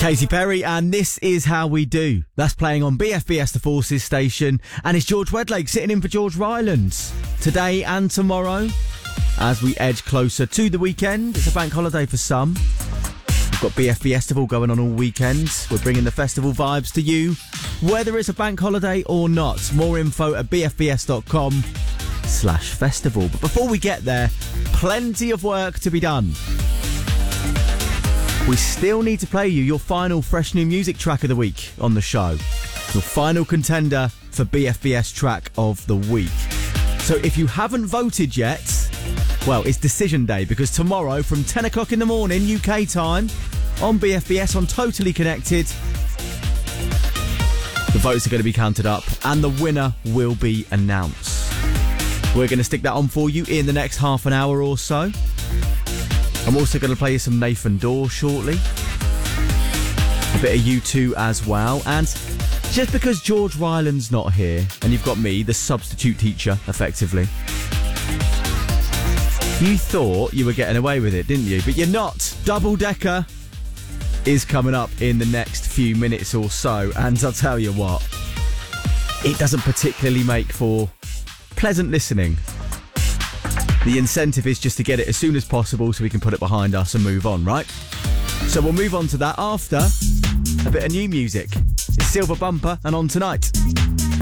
Katy Perry, and This Is How We Do. That's playing on BFBS The Forces station, and it's George Wedlake sitting in for George Rylands today and tomorrow as we edge closer to the weekend. It's a bank holiday for some. We've got BFB Festival going on all weekend. We're bringing the festival vibes to you, whether it's a bank holiday or not. More info at bfbs.com/festival. But before we get there, plenty of work to be done. We still need to play you your final fresh new music track of the week on the show. Your final contender for BFBS track of the week. So if you haven't voted yet, well, it's decision day, because tomorrow from 10 o'clock in the morning UK time on BFBS on Totally Connected, the votes are going to be counted up and the winner will be announced. We're going to stick that on for you in the next half an hour or so. I'm also going to play you some Nathan Dawe shortly. A bit of U2 as well. And just because George Ryland's not here, and you've got me, the substitute teacher, effectively, you thought you were getting away with it, didn't you? But you're not. Double Decker is coming up in the next few minutes or so. And I'll tell you what, it doesn't particularly make for pleasant listening. The incentive is just to get it as soon as possible so we can put it behind us and move on, right? So we'll move on to that after a bit of new music. It's Silver Bumper and On Tonight.